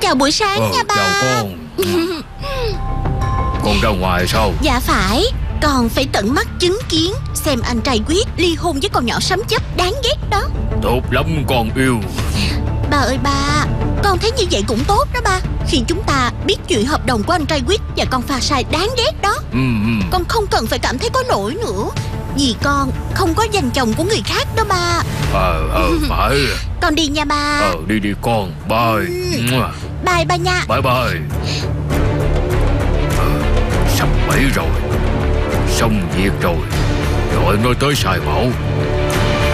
Chào buổi sáng nha ba. Chào con. Con ra ngoài sao? Dạ phải. Con phải tận mắt chứng kiến xem anh trai Quyết ly hôn với con nhỏ sấm chấp đáng ghét đó. Tốt lắm con yêu. Ba ơi ba, con thấy như vậy cũng tốt đó ba. Khi chúng ta biết chuyện hợp đồng của anh trai Quyết và con pha sai đáng ghét đó, con không cần phải cảm thấy có lỗi nữa, vì con không có giành chồng của người khác đó ba. Phải. Con đi nha ba. Đi con. Bye. Bye ba nha. Bye bye. Sắp bẫy rồi. Xong việc rồi. Gọi nó tới sai bảo.